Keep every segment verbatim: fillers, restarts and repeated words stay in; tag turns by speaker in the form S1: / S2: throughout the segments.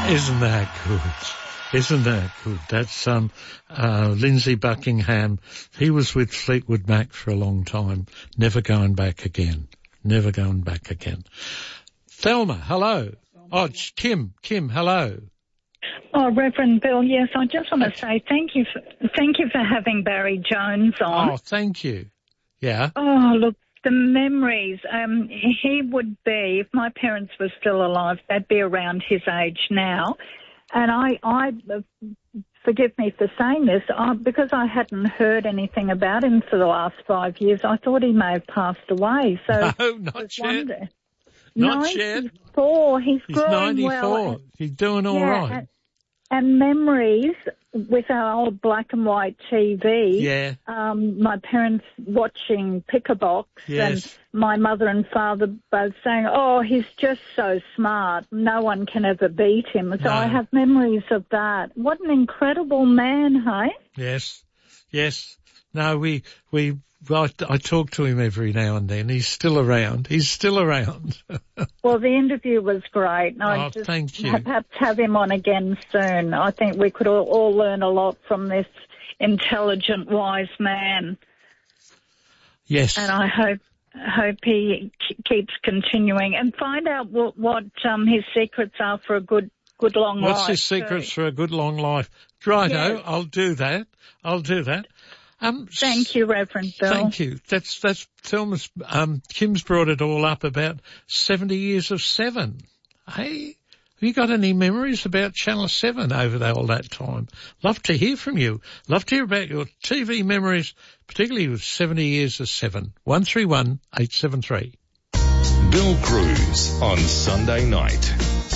S1: Isn't that good? Isn't that good? That's um, uh, Lindsay Buckingham. He was with Fleetwood Mac for a long time. Never going back again. Never going back again. Thelma, hello. Oh, it's Kim. Kim, hello.
S2: Oh, Reverend Bill, yes, I just want to say thank you for, thank you for having Barry Jones on.
S1: Oh, thank you. Yeah.
S2: Oh, look, the memories. Um, he would be, if my parents were still alive, they'd be around his age now. And I, I forgive me for saying this, I, because I hadn't heard anything about him for the last five years, I thought he may have passed away. So
S1: no, not yet.
S2: Wonder,
S1: not yet.
S2: ninety-four, he's,
S1: he's
S2: growing
S1: ninety-four.
S2: well.
S1: He's doing all
S2: yeah,
S1: right.
S2: And, and memories with our old black and white T V.
S1: Yeah.
S2: Um, my parents watching Pickerbox.
S1: Yes.
S2: And my mother and father both saying, oh, he's just so smart. No one can ever beat him. So
S1: No.
S2: I have memories of that. What an incredible man, hey?
S1: Yes. Yes. No, we, we, I, I talk to him every now and then. He's still around. He's still around.
S2: Well, the interview was great. I
S1: Oh,
S2: just
S1: thank you.
S2: Perhaps have him on again soon. I think we could all, all learn a lot from this intelligent, wise man.
S1: Yes.
S2: And I hope hope he k- keeps continuing and find out what, what um, his secrets are for a good good long
S1: What's
S2: life.
S1: his secrets
S2: too.
S1: for a good long life? Righto,
S2: Yes.
S1: I'll do that. I'll do that. Um,
S2: Thank you, Reverend Bill.
S1: Thank you. That's, that's, Thelma's, um, Kim's brought it all up about seventy years of Seven. Hey, have you got any memories about Channel seven over that, all that time? Love to hear from you. Love to hear about your T V memories, particularly with seventy years of Seven. one three one, eight seven three.
S3: Bill Cruz on Sunday night.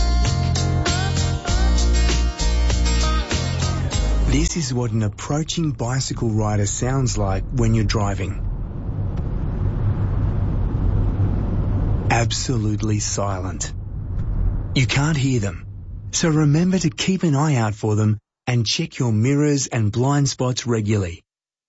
S4: This is what an approaching bicycle rider sounds like when you're driving. Absolutely silent. You can't hear them, so remember to keep an eye out for them and check your mirrors and blind spots regularly.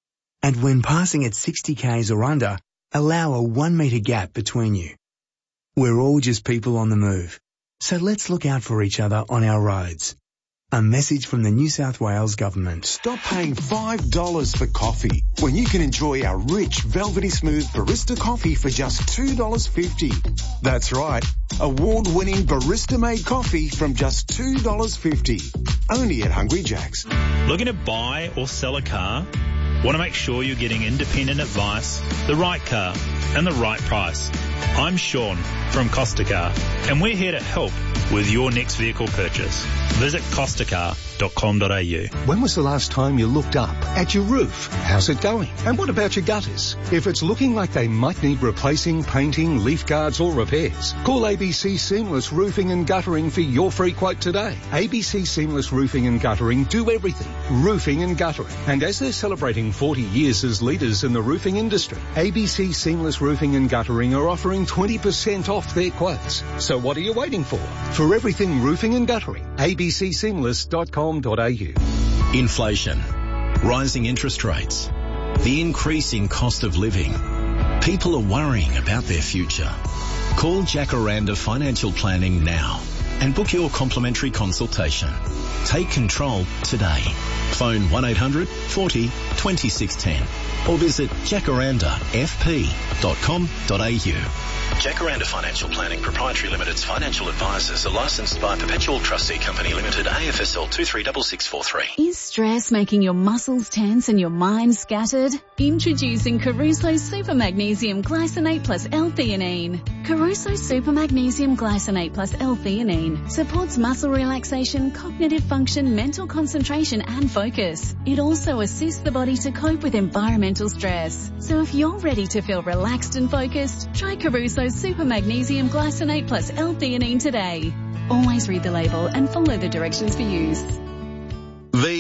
S4: And when passing at sixty kays or under, allow a one metre gap between you. We're all just people on the move, so let's look out for each other on our roads. A message from the New South Wales Government.
S5: Stop paying five dollars for coffee when you can enjoy our rich, velvety smooth barista coffee for just two dollars fifty. That's right, award-winning barista-made coffee from just two dollars fifty. Only at Hungry Jack's.
S6: Looking to buy or sell a car? Want to make sure you're getting independent advice, the right car, and the right price? I'm Sean from Costa Car, and we're here to help with your next vehicle purchase. Visit costa car dot com dot a u.
S7: When was the last time you looked up at your roof? How's it going? And what about your gutters? If it's looking like they might need replacing, painting, leaf guards or repairs, call A B C Seamless Roofing and Guttering for your free quote today. A B C Seamless Roofing and Guttering do everything. Roofing and guttering. And as they're celebrating forty years as leaders in the roofing industry, A B C Seamless Roofing and Guttering are offering twenty percent off their quotes. So what are you waiting for? For everything roofing and guttering, A B C seamless dot com dot a u.
S8: Inflation, rising interest rates, the increasing cost of living. People are worrying about their future. Call Jacaranda Financial Planning now and book your complimentary consultation. Take control today. Phone one eight hundred forty twenty-six ten or visit jacaranda f p dot com dot a u. Jacaranda Financial Planning Proprietary Limited's financial advisors are licensed by Perpetual Trustee Company Limited, A F S L two three six six four three.
S9: Is stress making your muscles tense and your mind scattered? Introducing Caruso Super Magnesium Glycinate plus L-theanine. Caruso Super Magnesium Glycinate plus L-theanine supports muscle relaxation, cognitive function, mental concentration and focus. It also assists the body to cope with environmental stress. So if you're ready to feel relaxed and focused, try Caruso Super Magnesium Glycinate plus L-theanine today. Always read the label and follow the directions for use.
S10: The N R L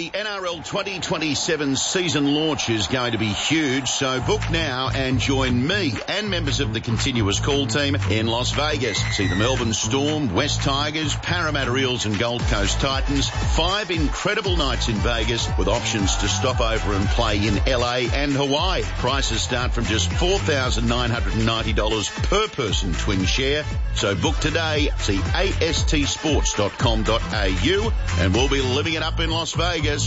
S10: L twenty twenty-seven season launch is going to be huge, so book now and join me and members of the Continuous Call team in Las Vegas. See the Melbourne Storm, West Tigers, Parramatta Eels and Gold Coast Titans. Five incredible nights in Vegas with options to stop over and play in L A and Hawaii. Prices start from just four thousand nine hundred ninety dollars per person twin share. So book today. See A S T sports dot com dot A U and we'll be living it up in Las Vegas.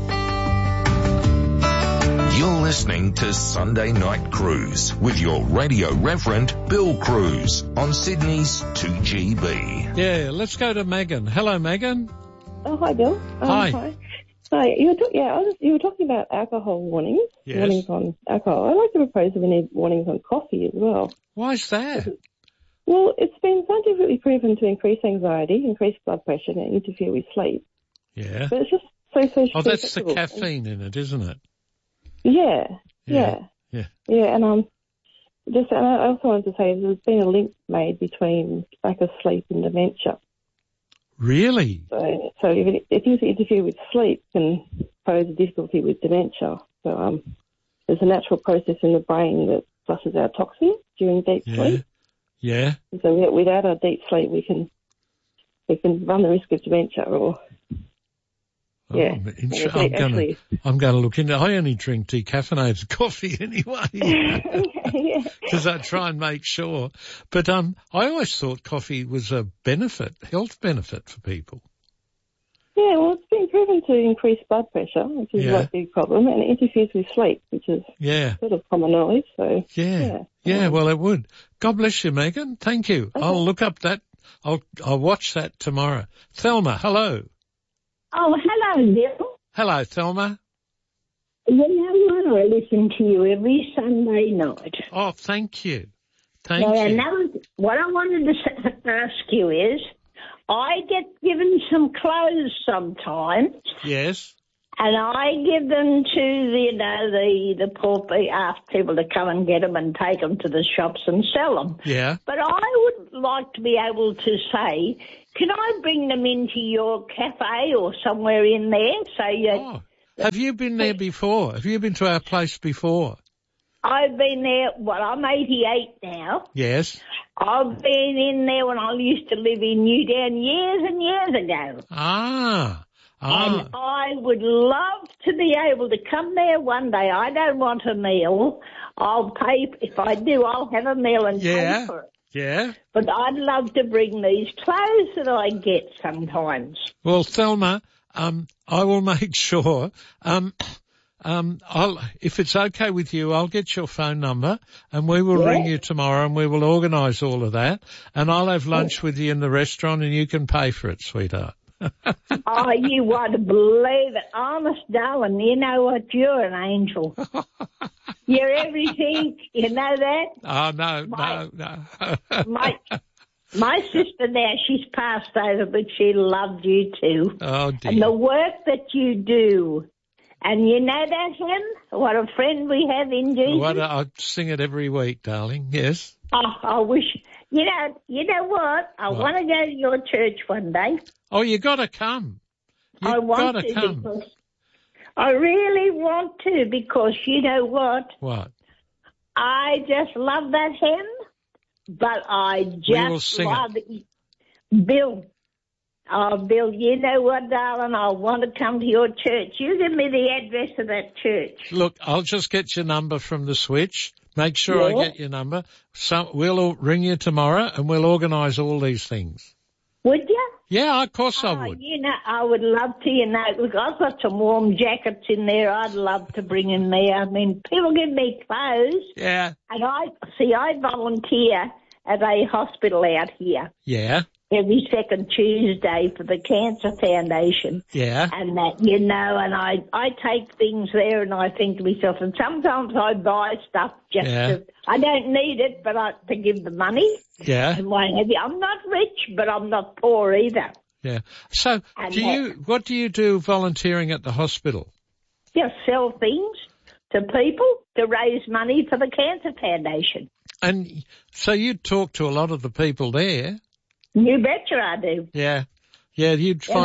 S3: You're listening to Sunday Night Cruise with your radio reverend, Bill Cruz, on Sydney's two G B.
S1: Yeah, let's go to Megan. Hello, Megan.
S11: Oh, hi, Bill. Um,
S1: hi.
S11: Hi. Hi. You were, talk- yeah, I was, you were talking about alcohol warnings.
S1: Yes.
S11: Warnings on alcohol. I'd like to propose that we need warnings on coffee as well.
S1: Why is that?
S11: Well, it's been scientifically proven to increase anxiety, increase blood pressure, and interfere with sleep.
S1: Yeah.
S11: But it's just so socially
S1: Oh, that's the
S11: acceptable.
S1: caffeine in it, isn't it?
S11: Yeah, yeah,
S1: Yeah.
S11: yeah. And um, just and I also wanted to say there's been a link made between lack of sleep and dementia.
S1: Really?
S11: So, so if, it, if things that interfere with sleep can pose a difficulty with dementia. So um, there's a natural process in the brain that flushes out toxins during deep
S1: Yeah.
S11: sleep.
S1: Yeah.
S11: So wi- without our deep sleep, we can we can run the risk of dementia or.
S1: Oh,
S11: Yeah.
S1: I'm, inter-
S11: Yeah,
S1: I'm going
S11: actually-
S1: to I'm going to look into. I only drink decaffeinated coffee anyway,
S11: yeah.
S1: because I try and make sure. But um, I always thought coffee was a benefit, health benefit for people.
S11: Yeah, well, it's been proven to increase blood pressure, which is
S1: Yeah.
S11: a big problem, and it interferes with sleep, which is
S1: Yeah.
S11: sort of common knowledge. So
S1: Yeah.
S11: yeah,
S1: Yeah. Well, it would. God bless you, Megan. Thank you.
S11: Okay.
S1: I'll look up that. I'll I'll watch that tomorrow. Thelma, hello.
S12: Oh, hello, Bill.
S1: Hello, Thelma.
S12: You know what? I listen to you every Sunday night.
S1: Oh, thank you. Thank
S12: now,
S1: you.
S12: another, what I wanted to s- ask you is, I get given some clothes sometimes,
S1: Yes.
S12: and I give them to the, you know, the the poor people, ask people to come and get them and take them to the shops and sell them.
S1: Yeah.
S12: But I would like to be able to say, can I bring them into your cafe or somewhere in there? So you,
S1: Oh. Have you been there before? Have you been to our place before?
S12: I've been there. Well, I'm eighty-eight now.
S1: Yes.
S12: I've been in there when I used to live in Newtown years and years ago.
S1: Ah. Ah.
S12: And I would love to be able to come there one day. I don't want a meal. I'll pay, if I do, I'll have a meal and
S1: Yeah.
S12: pay for it.
S1: Yeah.
S12: But I'd love to bring these clothes that I get sometimes.
S1: Well, Thelma, um, I will make sure. Um, um, I'll, if it's okay with you, I'll get your phone number and we will
S12: Yeah.
S1: ring you tomorrow and we will organise all of that. And I'll have lunch with you in the restaurant and you can pay for it, sweetheart.
S12: Oh, you won't believe it. Honest, darling, you know what? You're an angel. You're everything. You know that?
S1: Oh, no,
S12: My-
S1: no, no.
S12: My my sister now, she's passed over, but she loved you too.
S1: Oh,
S12: And the
S1: dear.
S12: work that you do. And you know that hymn? What a friend we have in Jesus.
S1: What, I sing it every week, darling. Yes.
S12: Oh, I wish, you know, you know what? I
S1: What?
S12: want to go to your church one day.
S1: Oh, you got to come. You
S12: I want
S1: got
S12: to
S1: come.
S12: because I really want to because you know what?
S1: What?
S12: I just love that hymn, but I
S1: We will
S12: just
S1: sing
S12: love it. Bill, oh, Bill, you know what, darling? I want to come to your church. You give me the address of that church.
S1: Look, I'll just get your number from the switch. Make sure
S12: Yeah.
S1: I get your number. So we'll all ring you tomorrow and we'll organise all these things.
S12: Would you?
S1: Yeah, of course
S12: Oh,
S1: I would.
S12: you know, I would love to, you know, look, I've got some warm jackets in there I'd love to bring in there. I mean, people give me clothes.
S1: Yeah.
S12: And I, see, I volunteer at a hospital out here
S1: Yeah.
S12: every second Tuesday for the Cancer Foundation.
S1: Yeah.
S12: And that, you know, and I, I take things there and I think to myself, and sometimes I buy stuff just
S1: Yeah.
S12: to, I don't need it, but I, to give the money.
S1: Yeah.
S12: And what have you. I'm not rich, but I'm not poor either.
S1: Yeah. So
S12: And
S1: do
S12: that-
S1: you, what do you do volunteering at the hospital?
S12: Just sell things to people to raise money for the Cancer Foundation.
S1: And so you talk to a lot of the people there.
S12: You betcha I do.
S1: Yeah. Yeah, you'd
S12: And
S1: find
S12: they
S1: a-
S12: all know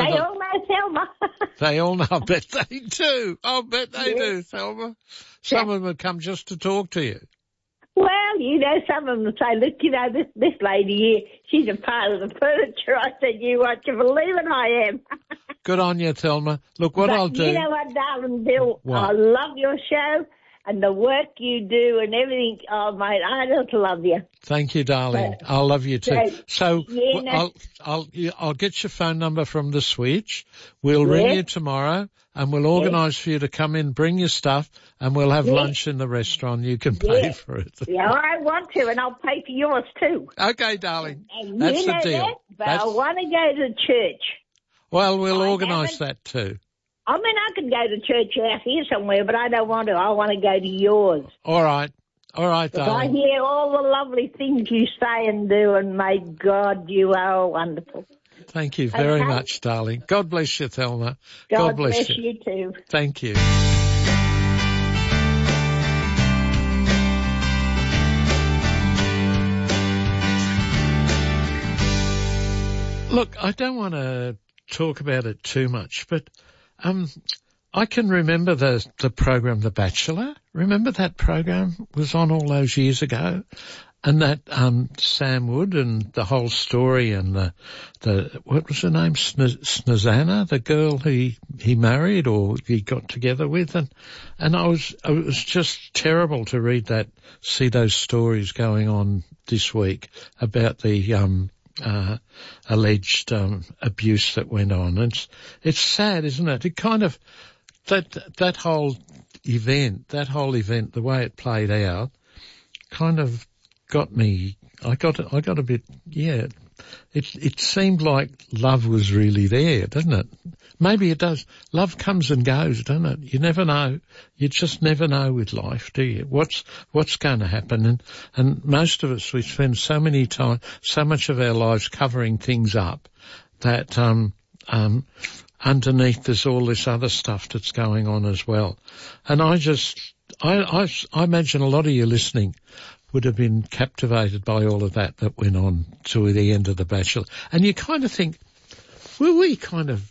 S12: know Thelma.
S1: They all know. I bet they do. I bet they
S12: Yes.
S1: do, Thelma. Some
S12: Yeah.
S1: of them have come just to talk to you.
S12: Well, you know, some of them say, look, you know, this, this lady here, she's a part of the furniture. I said, you won't believe it, I am.
S1: Good on you, Thelma. Look, what
S12: but
S1: I'll do...
S12: you know what, darling Bill?
S1: What?
S12: I love your show and the work you do and everything. Oh, mate, I just love you.
S1: Thank you, darling.
S12: So-
S1: I love you too.
S12: so,
S1: So
S12: yeah,
S1: w-
S12: no-
S1: I'll I'll you- I'll get your phone number from the switch. We'll ring
S12: Yeah.
S1: you tomorrow, and we'll organise for you to come in, bring your stuff, and we'll have
S12: Yeah.
S1: lunch in the restaurant. You can pay
S12: Yeah.
S1: for it.
S12: Yeah, I want to, and I'll pay for yours too.
S1: Okay, darling.
S12: And
S1: That's
S12: you
S1: the
S12: know
S1: deal.
S12: that, but
S1: That's-
S12: I want to go to church.
S1: Well, we'll
S12: I
S1: organise
S12: haven't-
S1: that too.
S12: I mean, I could go to church out here somewhere, but I don't want to. I want to go to yours.
S1: All right. All right,
S12: Because I
S1: darling.
S12: hear all the lovely things you say and do, and may God, you are wonderful.
S1: Thank you very
S12: Okay.
S1: much, darling. God bless you, Thelma.
S12: God,
S1: bless,
S12: bless you too.
S1: Thank you. Look, I don't want to talk about it too much, but um, I can remember the the program The Bachelor. Remember that program was on all those years ago, and that um, Sam Wood and the whole story and the the what was her name, Sn- Snezana, the girl he he married or he got together with, and and I was it was just terrible to read that, see those stories going on this week about the um. Uh, alleged um, abuse that went on. It's it's sad, isn't it? It kind of that that whole event, that whole event, the way it played out, kind of got me. I got I got a bit yeah. It it seemed like love was really there, doesn't it? Maybe it does. Love comes and goes, doesn't it? You never know. You just never know with life, do you? What's what's going to happen? And and most of us, we spend so many time, so much of our lives covering things up that um um underneath there's all this other stuff that's going on as well. And I just I I, I imagine a lot of you listening would have been captivated by all of that that went on to the end of The Bachelor. And you kind of think, were we kind of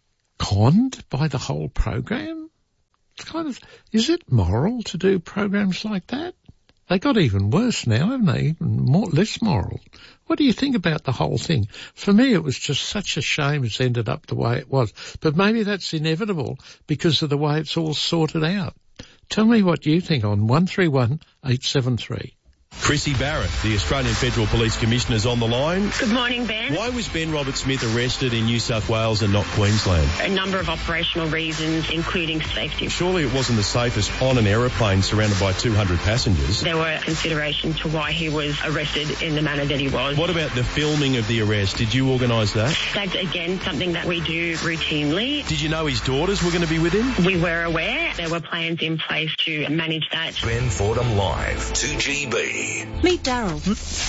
S1: conned by the whole program? It's kind of, is it moral to do programs like that? They got even worse now, haven't they? Even more, less moral. What do you think about the whole thing? For me, it was just such a shame it's ended up the way it was. But maybe that's inevitable because of the way it's all sorted out. Tell me what you think on one three one eight seven three.
S13: Chrissy Barrett, the Australian Federal Police Commissioner, is on the line.
S14: Good morning, Ben.
S13: Why was Ben Robert-Smith arrested in New South Wales and not Queensland?
S14: A number of operational reasons, including safety.
S13: Surely it wasn't the safest on an aeroplane surrounded by two hundred passengers.
S14: There were considerations to why he was arrested in the manner that he was.
S13: What about the filming of the arrest? Did you organise that?
S14: That's, again, something that we do routinely.
S13: Did you know his daughters were going to be with him?
S14: We were aware. There were plans in place to manage that.
S3: Ben Fordham Live, two G B.
S15: Meet Daryl.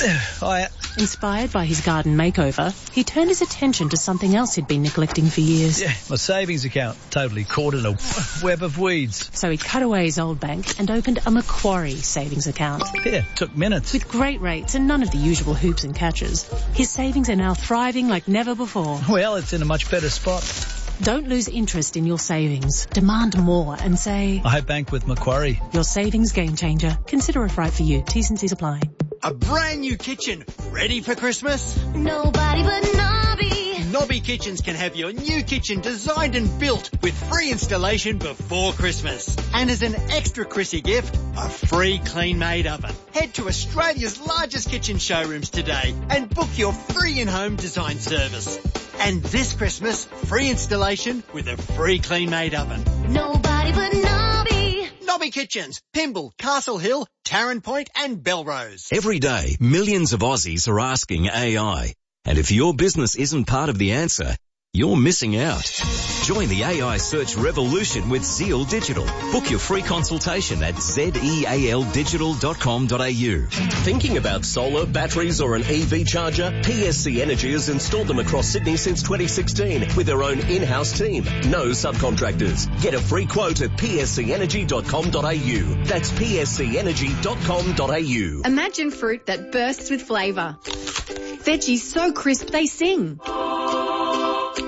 S15: Hi. Inspired by his garden makeover, he turned his attention to something else he'd been neglecting for years.
S16: Yeah, my savings account, totally caught in a web of weeds.
S15: So he cut away his old bank and opened a Macquarie savings account.
S16: Yeah, took minutes.
S15: With great rates and none of the usual hoops and catches, his savings are now thriving like never before.
S16: Well, it's in a much better spot.
S15: Don't lose interest in your savings. Demand more and say,
S16: I bank with Macquarie.
S15: Your savings game changer. Consider if right for you. T's and C's apply.
S17: A brand new kitchen, ready for Christmas?
S18: Nobody but Nobby.
S17: Nobby Kitchens can have your new kitchen designed and built with free installation before Christmas. And as an extra Chrissy gift, a free clean-made oven. Head to Australia's largest kitchen showrooms today and book your free in-home design service. And this Christmas, free installation with a free clean-made oven.
S18: Nobody but Nobby.
S17: Nobby Kitchens, Pymble, Castle Hill, Tarrant Point and Belrose.
S19: Every day, millions of Aussies are asking A I. And if your business isn't part of the answer, you're missing out. Join the A I search revolution with Zeal Digital. Book your free consultation at zeal digital dot com dot a u.
S20: Thinking about solar, batteries or an E V charger? P S C Energy has installed them across Sydney since twenty sixteen with their own in-house team. No subcontractors. Get a free quote at p s c energy dot com dot a u. That's p s c energy dot com dot a u.
S21: Imagine fruit that bursts with flavour. Veggies so crisp they sing.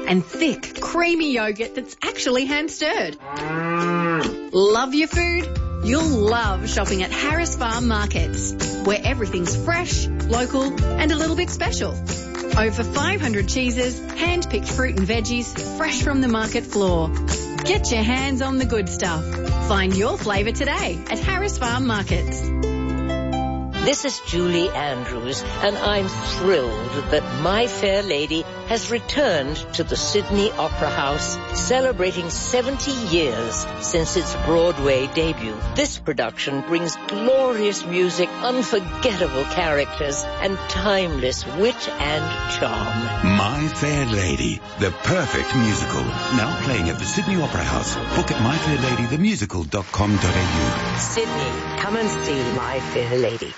S21: and thick, creamy yogurt that's actually hand-stirred. Love your food? You'll love shopping at Harris Farm Markets, where everything's fresh, local and a little bit special. Over five hundred cheeses, hand-picked fruit and veggies, fresh from the market floor. Get your hands on the good stuff. Find your flavour today at Harris Farm Markets.
S22: This is Julie Andrews, and I'm thrilled that My Fair Lady has returned to the Sydney Opera House, celebrating seventy years since its Broadway debut. This production brings glorious music, unforgettable characters, and timeless wit and charm.
S23: My Fair Lady, the perfect musical. Now playing at the Sydney Opera House. Book at my fair lady the musical dot com dot a u.
S22: Sydney, come and see My Fair Lady.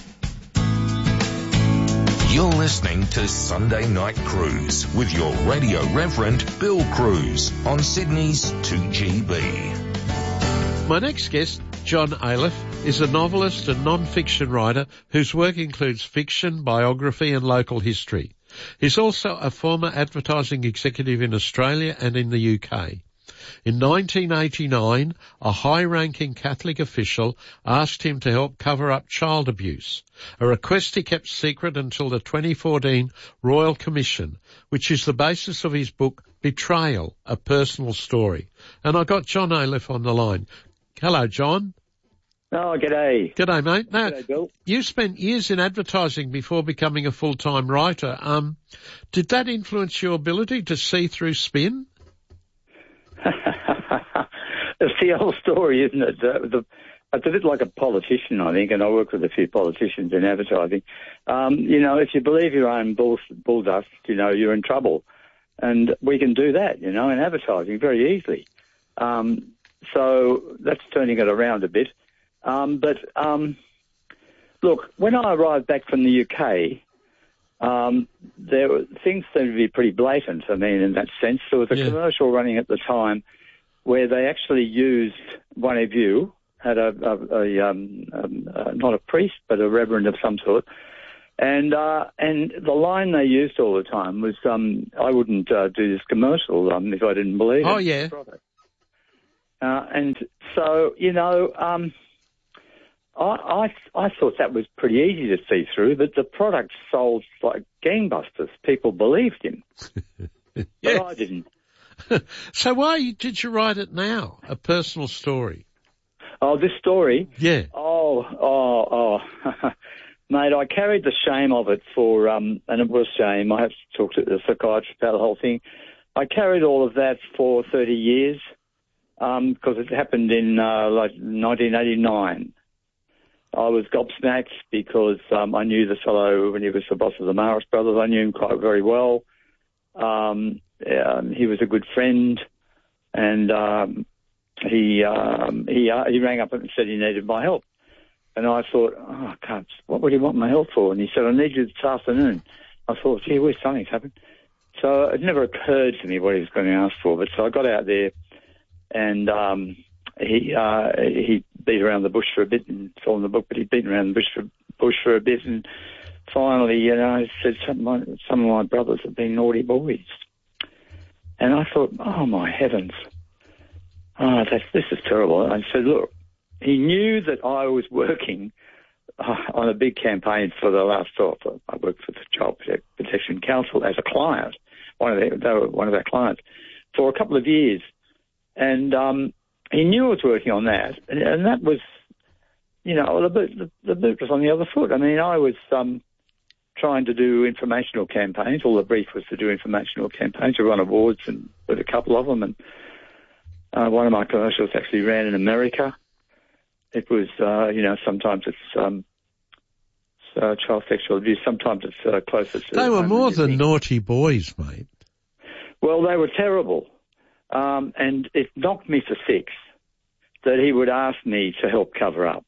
S3: You're listening to Sunday Night Cruise with your radio reverend, Bill Cruz, on Sydney's two G B.
S1: My next guest, John Aleph, is a novelist and non-fiction writer whose work includes fiction, biography and local history. He's also a former advertising executive in Australia and in the U K. In nineteen eighty-nine, a high-ranking Catholic official asked him to help cover up child abuse, a request he kept secret until the twenty fourteen Royal Commission, which is the basis of his book Betrayal, A Personal Story. And I got John Aleph on the line. Hello, John.
S24: Oh, g'day.
S1: G'day, mate. Now,
S24: g'day, Bill.
S1: You spent years in advertising before becoming a full-time writer. Um, did that influence your ability to see through spin?
S24: It's the old story, isn't it? The, the, it's a bit like a politician, I think, and I work with a few politicians in advertising. Um, you know, if you believe your own bull, bull dust, you know, you're in trouble. And we can do that, you know, in advertising very easily. Um, so that's turning it around a bit. Um, but, um, look, when I arrived back from the U K, um, there were, things seemed to be pretty blatant, I mean, in that sense. There was a yeah. commercial running at the time where they actually used one of you, had a, a, a um, um, uh, not a priest, but a reverend of some sort. And uh, and the line they used all the time was, um, I wouldn't uh, do this commercial um, if I didn't believe
S1: oh,
S24: it.
S1: Oh, yeah.
S24: Uh, and so, you know, um, I, I I thought that was pretty easy to see through, but the product sold like gangbusters. People believed him. But
S1: yeah.
S24: I didn't.
S1: So why did you write it now, A Personal Story?
S24: Oh, this story?
S1: Yeah.
S24: Oh, oh, oh. Mate, I carried the shame of it for, um, and it was shame. I have to talk to the psychiatrist about the whole thing. I carried all of that for thirty years um, because it happened in uh, like nineteen eighty-nine. I was gobsmacked because um, I knew the fellow when he was the boss of the Maris brothers. I knew him quite very well. Um, um, he was a good friend, and um, he um, he uh, he rang up and said he needed my help. And I thought, oh, I can't, what would he want my help for? And he said, I need you this afternoon. I thought, gee, where's something's happened? So it never occurred to me what he was going to ask for. But so I got out there, and um, he uh, he beat around the bush for a bit, and it's all in the book, but he beat around the bush for, bush for a bit, and finally, you know, he said, some of, my, some of my brothers have been naughty boys. And I thought, oh, my heavens. Oh, that's, this is terrible. And I said, look, he knew that I was working uh, on a big campaign for the last stop. I worked for the Child Protection Council as a client, one of their, they were one of our clients, for a couple of years. And um, he knew I was working on that. And, and that was, you know, the boot, the, the boot was on the other foot. I mean, I was um, trying to do informational campaigns. All the brief was to do informational campaigns, to run awards, and with a couple of them. And uh, one of my commercials actually ran in America. It was, uh, you know, sometimes it's um, uh, child sexual abuse. Sometimes it's uh, closer to...
S1: They were
S24: um,
S1: more than naughty boys, mate.
S24: Well, they were terrible. Um, and it knocked me for six that he would ask me to help cover up.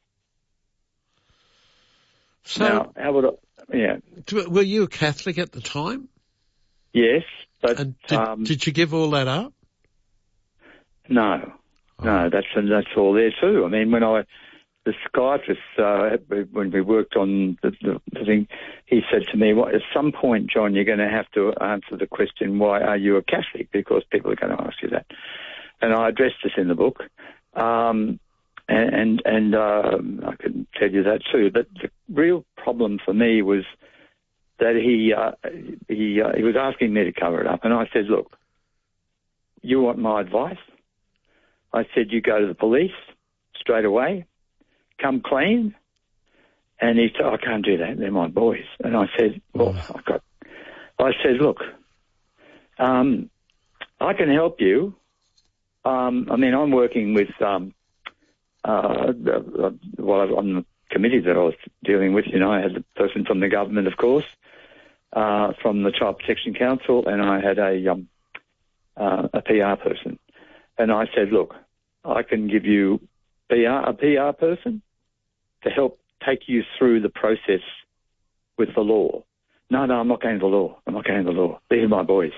S1: So,
S24: now, how would I... Yeah.
S1: Were you a Catholic at the time?
S24: Yes, but...
S1: And did,
S24: um,
S1: did you give all that up?
S24: No. No, that's that's all there too. I mean, when I the psychiatrist, uh, when we worked on the, the, the thing, he said to me, well, at some point, John, you're going to have to answer the question, why are you a Catholic? Because people are going to ask you that. And I addressed this in the book. Um, and and, and uh, I can tell you that too. But the real problem for me was that he uh, he uh, he was asking me to cover it up. And I said, look, you want my advice? I said, you go to the police straight away, come clean. And he said, I can't do that. They're my boys. And I said, well, I got, I said, look, um, I can help you. Um, I mean, I'm working with, um, uh, well, on the committee that I was dealing with, you know, I had the person from the government, of course, uh, from the Child Protection Council, and I had a, um, uh, a P R person. And I said, look, I can give you P R, a P R person to help take you through the process with the law. No, no, I'm not going to the law. I'm not going to the law. These are my boys.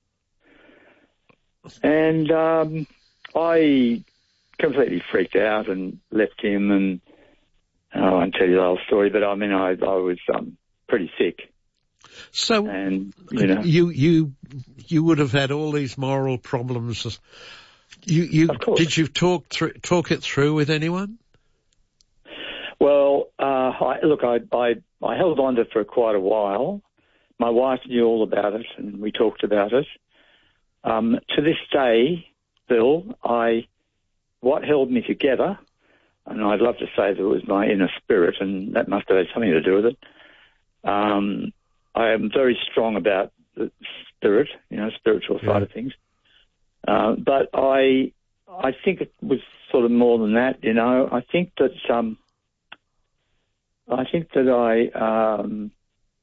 S24: And um, I completely freaked out and left him, and oh, I won't tell you the whole story, but I mean, I, I was um, pretty sick.
S1: So,
S24: and, you know,
S1: you, you, you would have had all these moral problems. You, you, did you talk through, talk it through with anyone?
S24: Well, uh, I, look, I, I, I held on to it for quite a while. My wife knew all about it, and we talked about it. Um, to this day, Bill, I, what held me together, and I'd love to say that it was my inner spirit, and that must have had something to do with it. Um, I am very strong about the spirit, you know, spiritual side yeah. of things. Uh, but I, I think it was sort of more than that, you know. I think that, um, I think that I, um,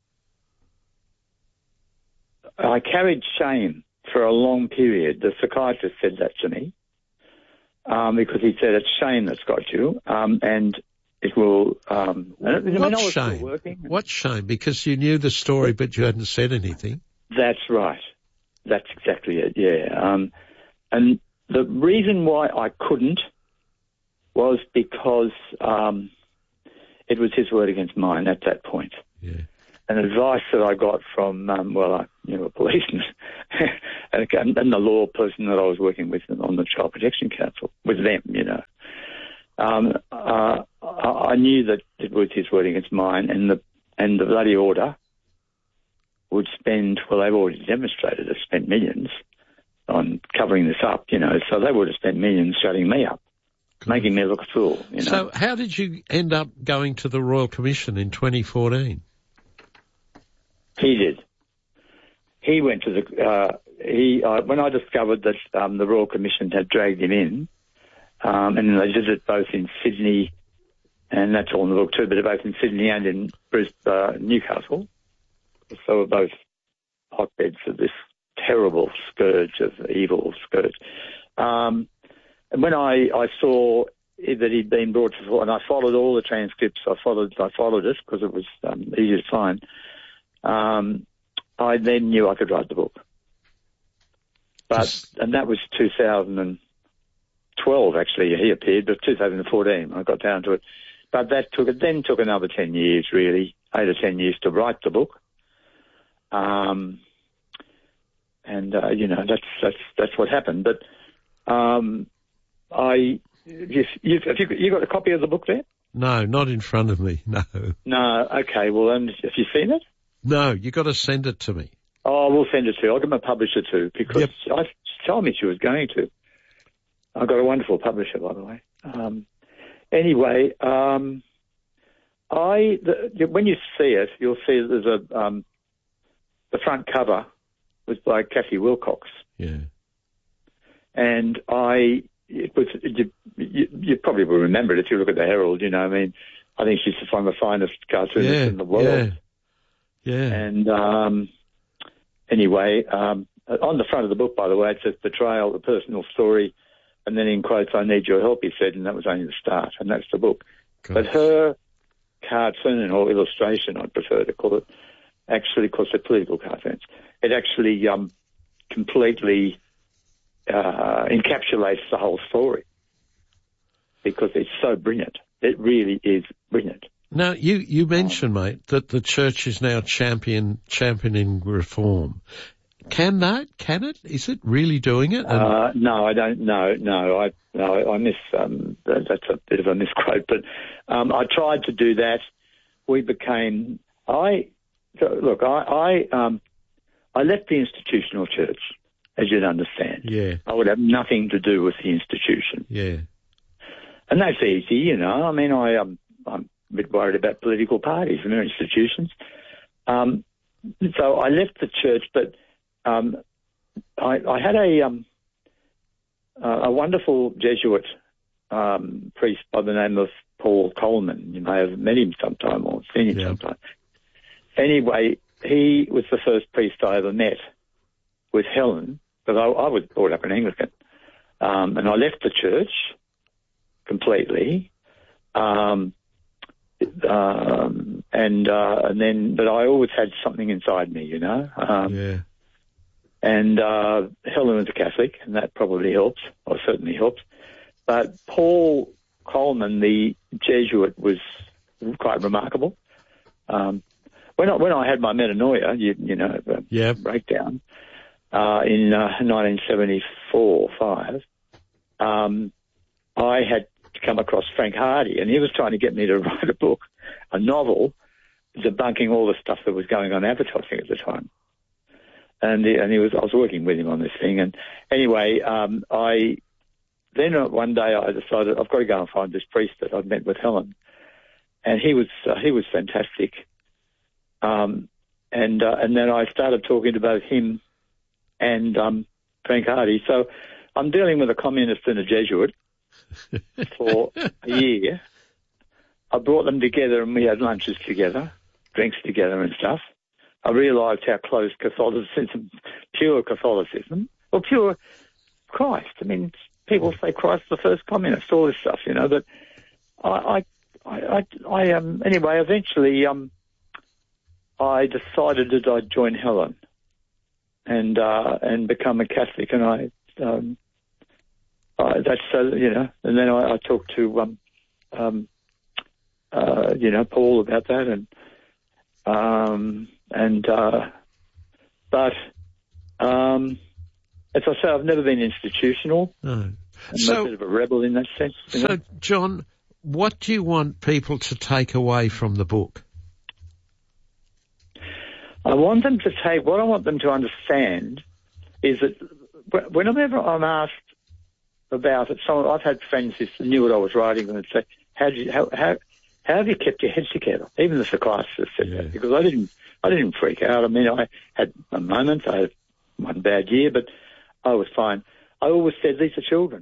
S24: I carried shame for a long period. The psychiatrist said that to me, um, because he said it's shame that's got you, um, and it will. Um, and it,
S1: what
S24: I mean,
S1: shame?
S24: Working.
S1: What shame? Because you knew the story, but you hadn't said anything.
S24: That's right. That's exactly it. Yeah. Um, and the reason why I couldn't was because um, it was his word against mine at that point.
S1: Yeah.
S24: And advice that I got from, um, well, I, you know, a policeman and, and the law person that I was working with on the Child Protection Council, with them, you know. Um, uh, I knew that it was his word against mine, and the and the bloody order would spend, well, they've already demonstrated they've spent millions on covering this up, you know, so they would have spent millions shutting me up, Good. making me look a fool, you know.
S1: So how did you end up going to the Royal Commission in twenty fourteen?
S24: He did. He went to the, uh, he, uh, when I discovered that um, the Royal Commission had dragged him in, um, and they did it both in Sydney, and that's all in the book too, but both in Sydney and in Brisbane, uh, Newcastle. So we're both hotbeds of this terrible scourge of evil scourge. Um, and when I, I saw that he'd been brought to, and I followed all the transcripts, I followed, I followed it because it was um, easy to find. Um, I then knew I could write the book. But, and that was two thousand twelve actually, he appeared, but two thousand fourteen, I got down to it. But that took, it then took another ten years really, eight or ten years to write the book. Um, and, uh, you know, that's, that's, that's what happened. But, um, I, you, you've, have you, you got a copy of the book there?
S1: No, not in front of me, no.
S24: No, okay, well, um, have you seen it?
S1: No, you got to send it to me.
S24: Oh, we'll send it to you. I'll get my publisher to, because yep. I, she told me she was going to. I've got a wonderful publisher, by the way. Um, anyway, um, I, the, when you see it, you'll see there's a, um, the front cover was by Kathy Wilcox.
S1: Yeah.
S24: And I, it was, you, you, you probably will remember it if you look at the Herald, you know, I mean, I think she's one of the finest cartoonists
S1: yeah,
S24: in the world.
S1: Yeah. Yeah.
S24: And, um, anyway, um, on the front of the book, by the way, it says betrayal, the personal story, and then in quotes, I need your help, he said, and that was only the start, and that's the book. Gosh. But her cartoon or illustration, I'd prefer to call it, actually, because they're political cartoons, it actually um, completely uh, encapsulates the whole story because it's so brilliant. it really is brilliant.
S1: Now, you, you mentioned, mate, that the church is now champion, championing reform. Can that? Can it? Is it really doing it?
S24: Uh, no, I don't. No, no, I, no, I miss. Um, that's a bit of a misquote, but um, I tried to do that. We became. I so look. I I, um, I left the institutional church, as you'd understand.
S1: Yeah.
S24: I would have nothing to do with the institution.
S1: Yeah.
S24: And that's easy, you know. I mean, I um, I'm a bit worried about political parties and their institutions. Um, so I left the church, but. Um, I, I had a um, uh, a wonderful Jesuit um, priest by the name of Paul Coleman. You may have met him sometime or seen him yeah. sometime. Anyway, he was the first priest I ever met with Helen, because I, I was brought up an Anglican, um, and I left the church completely. Um, um, and uh, and then, but I always had something inside me, you know. Um,
S1: yeah.
S24: And uh, Helen was a Catholic, and that probably helps, or certainly helps. But Paul Coleman, the Jesuit, was quite remarkable. Um, when I when I had my metanoia, you, you know,
S1: yeah.
S24: breakdown uh, in uh, nineteen seventy-four, five, um, I had come across Frank Hardy, and he was trying to get me to write a book, a novel, debunking all the stuff that was going on advertising at the time. And he, and he was, I was working with him on this thing. And anyway, um, I, then one day I decided I've got to go and find this priest that I'd met with Helen. And he was, uh, he was fantastic. Um, and, uh, and then I started talking to both him and, um, Frank Hardy. So I'm dealing with a communist and a Jesuit for a year. I brought them together and we had lunches together, drinks together and stuff. I realised how close Catholicism, pure Catholicism, or pure Christ. I mean, people say Christ the first communist, all this stuff, you know. But I, I, I, I um, anyway, eventually, um, I decided that I'd join Helen and uh, and become a Catholic, and I, um, I that's so you know. And then I, I talked to um, um, uh, you know, Paul about that, and um. And, uh, but, um, as I say, I've never been institutional.
S1: No.
S24: I'm
S1: So,
S24: a bit of a rebel in that sense. You
S1: so,
S24: know?
S1: John, what do you want people to take away from the book?
S24: I want them to take, what I want them to understand is that whenever I'm asked about it, some, I've had friends who knew what I was writing and would say, how, did you, how, how, how have you kept your heads together? Even the psychiatrist said
S1: Yeah.
S24: that, because I didn't, I didn't freak out. I mean, I had a moment. I had one bad year, but I was fine. I always said, these are children.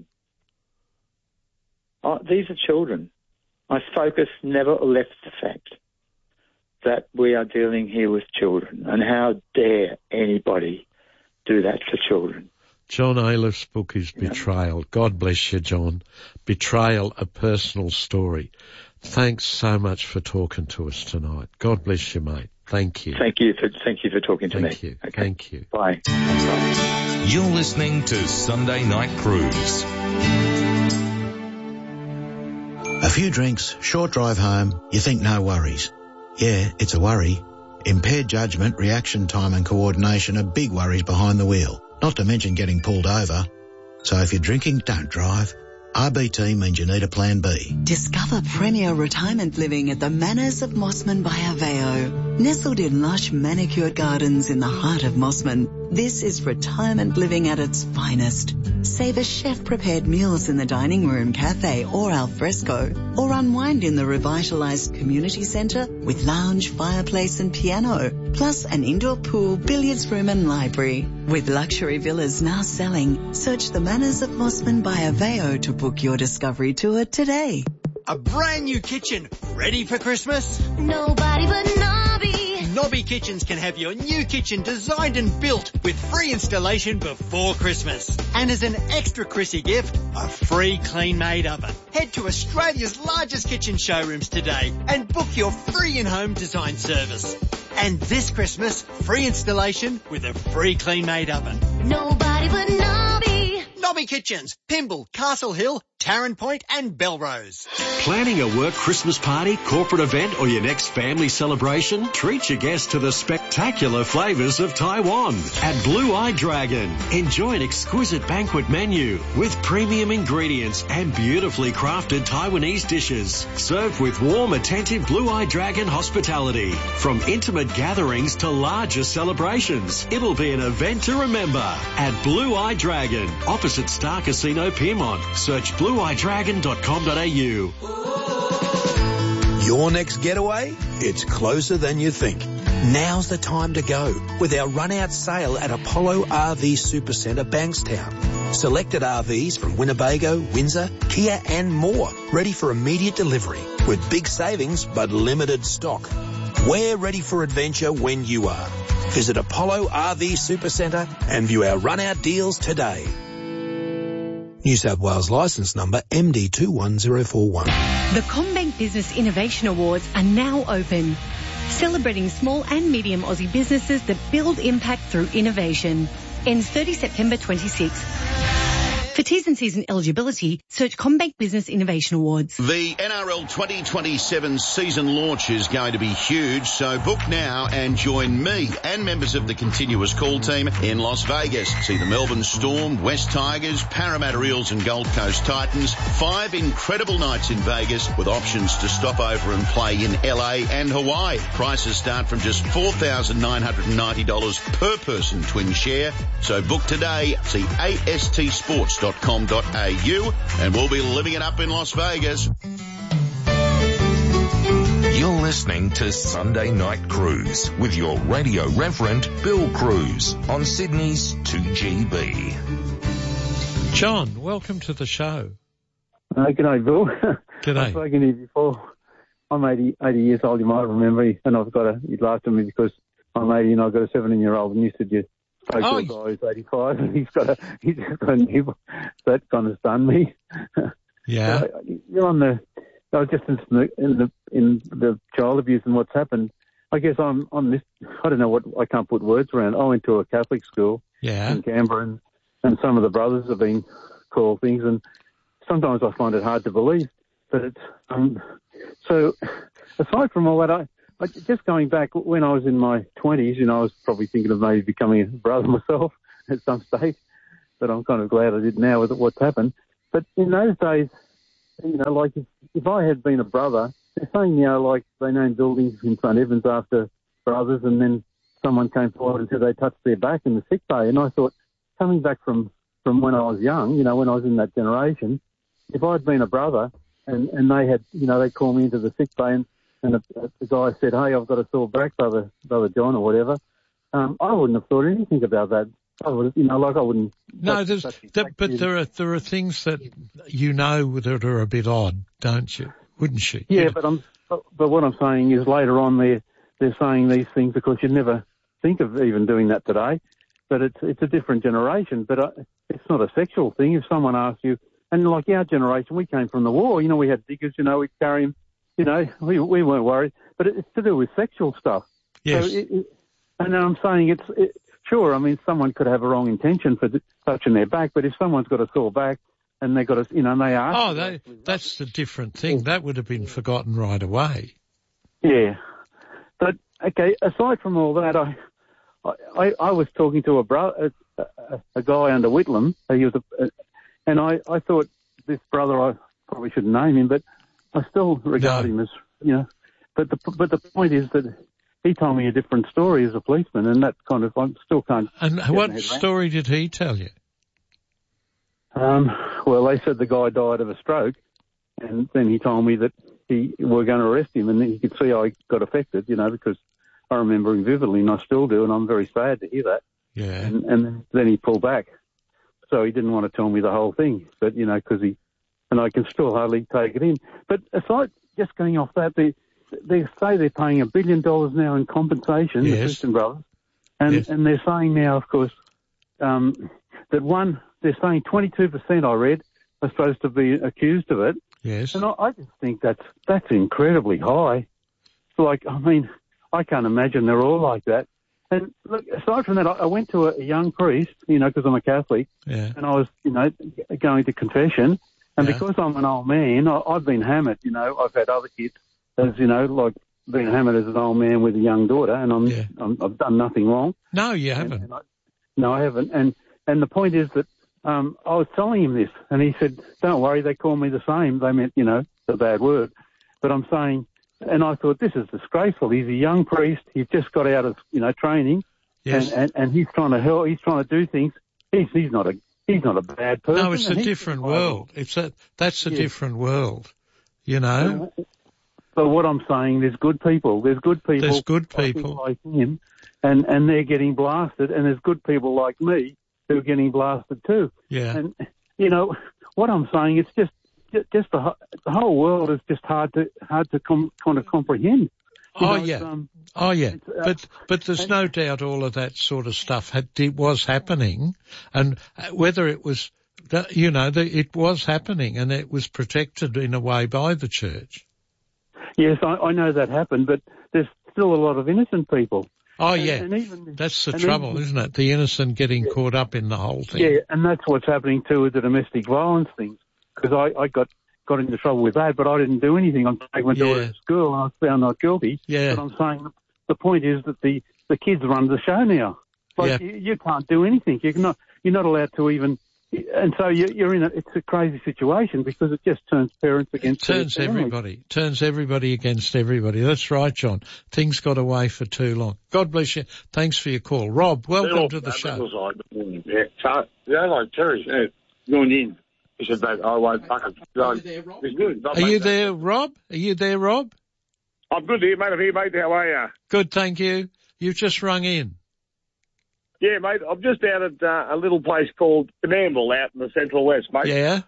S24: Oh, these are children. My focus never left the fact that we are dealing here with children, and how dare anybody do that for children.
S1: John Aylif's book is Betrayal. God bless you, John. Betrayal, a personal story. Thanks so much for talking to us tonight. God bless you, mate. Thank you.
S24: Thank you for thank you for talking to
S1: Thank
S24: me.
S1: you.
S24: Okay.
S1: Thank you.
S24: Bye. Bye.
S3: You're listening to Sunday Night Cruise.
S2: A few drinks, short drive home, you think no worries. Yeah, it's a worry. Impaired judgment, reaction time and coordination are big worries behind the wheel, not to mention getting pulled over. So if you're drinking, don't drive. R B T means you need a plan B.
S4: Discover premier retirement living at the Manors of Mossman by Aveo. Nestled in lush manicured gardens in the heart of Mossman, this is retirement living at its finest. Savor chef-prepared meals in the dining room, cafe or al fresco, or unwind in the revitalised community centre with lounge, fireplace and piano, plus an indoor pool, billiards room and library. With luxury villas now selling, search the Manors of Mossman by Aveo to book your discovery tour today.
S17: A brand new kitchen ready for Christmas?
S18: Nobody but Nobby.
S17: Nobby Kitchens can have your new kitchen designed and built with free installation before Christmas. And as an extra Chrissy gift, a free clean-made oven. Head to Australia's largest kitchen showrooms today and book your free in-home design service. And this Christmas, free installation with a free clean-made oven.
S18: Nobody but Nobby.
S17: Nobby Bobby Kitchens, Pimble, Castle Hill, Tarrant Point and Belrose.
S5: Planning a work Christmas party, corporate event or your next family celebration? Treat your guests to the spectacular flavours of Taiwan at Blue Eye Dragon. Enjoy an exquisite banquet menu with premium ingredients and beautifully crafted Taiwanese dishes served with warm, attentive Blue Eye Dragon hospitality. From intimate gatherings to larger celebrations, it'll be an event to remember at Blue Eye Dragon, opposite Star Casino Piermont. Search blue eye dragon dot com dot a u.
S6: Your next getaway? It's closer than you think. Now's the time to go with our run-out sale at Apollo R V Supercentre Bankstown. Selected R Vs from Winnebago, Windsor, Kia and more, ready for immediate delivery with big savings but limited stock. We're ready for adventure when you are. Visit Apollo R V Supercentre and view our run-out deals today. New South Wales licence number M D two one zero four one.
S7: The CommBank Business Innovation Awards are now open, celebrating small and medium Aussie businesses that build impact through innovation. Ends thirtieth September twenty-sixth. For T's and C's and eligibility, search CommBank Business Innovation Awards.
S10: The N R L twenty twenty-seven season launch is going to be huge, so book now and join me and members of the continuous call team in Las Vegas. See the Melbourne Storm, West Tigers, Parramatta Eels and Gold Coast Titans. Five incredible nights in Vegas with options to stop over and play in L A and Hawaii. Prices start from just four thousand nine hundred ninety dollars per person twin share. So book today. See A S T sports dot com dot a u and we'll be living it up in Las Vegas.
S3: You're listening to Sunday Night Cruise with your radio reverend Bill Cruz on Sydney's two G B.
S1: John, welcome to the show.
S8: Uh, g'day, Bill.
S1: G'day.
S8: I've spoken to you before. I'm eighty, eighty years old, you might remember me, and I've got a, you laughed at me because I'm eighty and I've got a seventeen-year-old, and you said you spoke
S1: oh,
S8: to a guy who's eighty-five, and he's got a, he's just got a new, that kind of stunned me.
S1: Yeah.
S8: So, you're on the, I was just in the, in the, in the child abuse and what's happened. I guess I'm on this, I don't know what, I can't put words around. I went to a Catholic school
S1: yeah.
S8: in Canberra, and, and some of the brothers have been called things, and sometimes I find it hard to believe, but it's, um, so aside from all that, I, I, just going back when I was in my twenties, you know, I was probably thinking of maybe becoming a brother myself at some stage, but I'm kind of glad I did now with what's happened. But in those days, you know, like if, if I had been a brother, they're saying, you know, like they named buildings in St Evans after brothers, and then someone came forward and said they touched their back in the sick bay. And I thought, coming back from, from when I was young, you know, when I was in that generation, if I'd been a brother and, and they had, you know, they called me into the sick bay and and the, the guy said, hey, I've got a sore back, brother, brother John or whatever, um, I wouldn't have thought anything about that. I would, you know, like I wouldn't.
S1: No, there's, that, but there are there are things that you know that are a bit odd, don't you? Wouldn't you?
S8: Yeah,
S1: You'd...
S8: but I'm, but what I'm saying is later on they're they're saying these things because you'd never think of even doing that today. But it's it's a different generation. But I, it's not a sexual thing. If someone asks you, and like our generation, we came from the war. You know, we had diggers. You know, we'd carry them. You know, we we weren't worried, but it's to do with sexual stuff.
S1: Yes.
S8: So it, it, and then I'm saying it's it, sure. I mean, someone could have a wrong intention for touching their back, but if someone's got a sore back and they got a, you know, and they ask.
S1: Oh, they, that's a different thing. That would have been forgotten right away.
S8: Yeah, but okay. Aside from all that, I I, I was talking to a brother, a, a, a guy under Whitlam. He was a, a, and I I thought this brother, I probably shouldn't name him, but I still regard
S1: no.
S8: him as, you know, but the but the point is that he told me a different story as a policeman, and that kind of, I still can't.
S1: And what story did he tell you?
S8: Um, well, they said the guy died of a stroke, and then he told me that he were going to arrest him, and then he could see I got affected, you know, because I remember him vividly, and I still do, and I'm very sad to hear that.
S1: Yeah.
S8: And, and then he pulled back, so he didn't want to tell me the whole thing, but you know, because he. And I can still hardly take it in. But aside, just going off that, they, they say they're paying a billion dollars now in compensation,
S1: yes.
S8: the Christian Brothers. And,
S1: yes.
S8: and they're saying now, of course, um, that one, they're saying twenty-two percent I read are supposed to be accused of it.
S1: Yes.
S8: And I, I just think that's, that's incredibly high. Like, I mean, I can't imagine they're all like that. And look, aside from that, I, I went to a, a young priest, you know, because I'm a Catholic,
S1: yeah.
S8: and I was, you know, going to confession. And
S1: yeah.
S8: because I'm an old man, I, I've been hammered, you know. I've had other kids, as you know, like being hammered as an old man with a young daughter, and I'm,
S1: yeah.
S8: I'm I've done nothing wrong.
S1: No, you haven't.
S8: And, and I, no, I haven't. And and the point is that um, I was telling him this, and he said, "Don't worry, they call me the same." They meant, you know, a bad word, but I'm saying. And I thought, this is disgraceful. He's a young priest. He's just got out of, you know, training.
S1: Yes.
S8: And, and, and he's trying to help. He's trying to do things. He's, he's not a, he's not a bad person.
S1: No, it's a different world. It's a, that's a
S8: yes.
S1: different world, you know.
S8: But what I'm saying, there's good people. There's good people.
S1: There's good people.
S8: Like him, and, and they're getting blasted. And there's good people like me who are getting blasted too.
S1: Yeah.
S8: And, you know, what I'm saying, it's just, Just the, the whole world is just hard to hard to com, kind of comprehend. You
S1: oh
S8: know,
S1: yeah,
S8: um,
S1: oh yeah.
S8: uh,
S1: But but there's no doubt all of that sort of stuff had it was happening, and whether it was, you know, it was happening, and it was protected in a way by the church.
S8: Yes, I, I know that happened, but there's still a lot of innocent people.
S1: Oh
S8: and,
S1: yeah,
S8: and even,
S1: that's the
S8: and
S1: trouble,
S8: even,
S1: isn't it? The innocent getting yeah. caught up in the whole thing.
S8: Yeah, and that's what's happening too with the domestic violence things. Because I, I got, got into trouble with that, but I didn't do anything. I'm taking my daughter
S1: yeah.
S8: to school and I was found not guilty.
S1: Yeah.
S8: But I'm saying the point is that the, the kids run the show now. Like
S1: yeah.
S8: you, you can't do anything. You're not, you're not allowed to even, and so you, you're in a, it's a crazy situation because it just turns parents against
S1: It turns everybody, turns everybody against everybody. That's right, John. Things got away for too long. God bless you. Thanks for your call. Rob, welcome
S9: all,
S1: to the
S9: that
S1: show.
S9: Was like, yeah, so, yeah, like Terry said, going in. He said, "Mate, I won't fucking go." It's good.
S1: Are you there, Rob? Are you there, Rob?
S9: I'm good here, mate. I'm here, mate. How are you?
S1: Good, thank you. You've just rung in.
S9: Yeah, mate. I'm just out at uh, a little place called Penamble out in the Central West, mate.
S1: Yeah.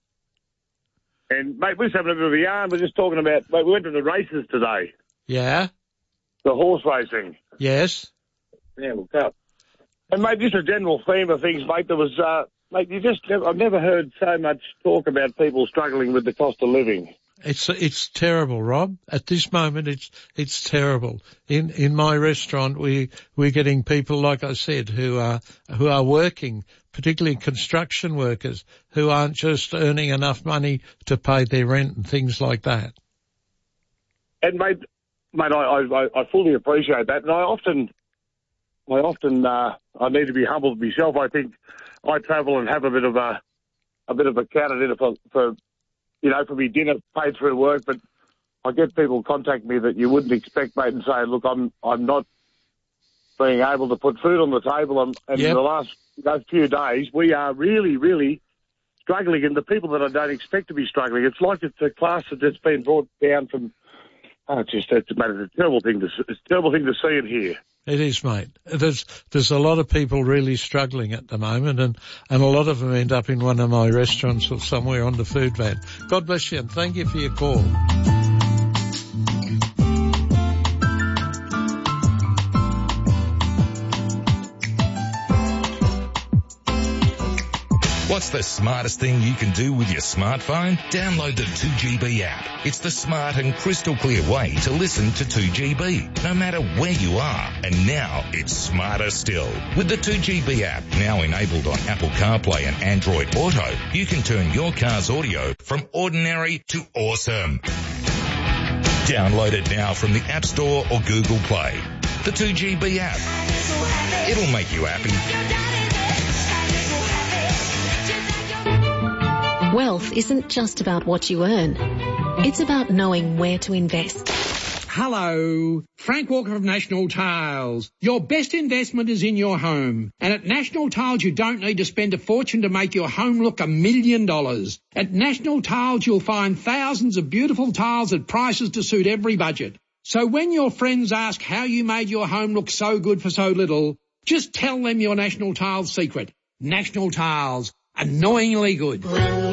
S9: And, mate, we're just having a bit of a yarn. We're just talking about, mate, we went to the races today.
S1: Yeah.
S9: The horse racing.
S1: Yes.
S9: Penamble Cup. And, mate, just a general theme of things, mate, there was... Uh, Mate, you just, I've never heard so much talk about people struggling with the cost of living.
S1: It's, it's terrible, Rob. At this moment, it's, it's terrible. In, in my restaurant, we, we're getting people, like I said, who are, who are working, particularly construction workers, who aren't just earning enough money to pay their rent and things like that.
S9: And mate, mate, I, I, I fully appreciate that. And I often, I often, uh, I need to be humble myself. I think, I travel and have a bit of a, a bit of a counter dinner for, for, you know, for me dinner paid through work. But I get people contact me that you wouldn't expect, mate, and say, look, I'm, I'm not being able to put food on the table. And, and
S1: yep.
S9: in the last those few days, we are really, really struggling. And the people that I don't expect to be struggling, it's like it's a class that's been brought down from. Oh, it's just it's, mate, it's a terrible thing to it's a terrible thing to see and hear.
S1: It is, mate. There's there's a lot of people really struggling at the moment, and, and a lot of them end up in one of my restaurants or somewhere on the food van. God bless you, and thank you for your call.
S3: What's the smartest thing you can do with your smartphone? Download the two G B app. It's the smart and crystal clear way to listen to two G B, no matter where you are. And now it's smarter still. With the two G B app, now enabled on Apple CarPlay and Android Auto, you can turn your car's audio from ordinary to awesome. Download it now from the App Store or Google Play. The two G B app. It'll make you happy.
S11: Wealth isn't just about what you earn. It's about knowing where to invest.
S12: Hello, Frank Walker of National Tiles. Your best investment is in your home. And at National Tiles, you don't need to spend a fortune to make your home look a million dollars. At National Tiles, you'll find thousands of beautiful tiles at prices to suit every budget. So when your friends ask how you made your home look so good for so little, just tell them your National Tiles secret. National Tiles. Annoyingly good.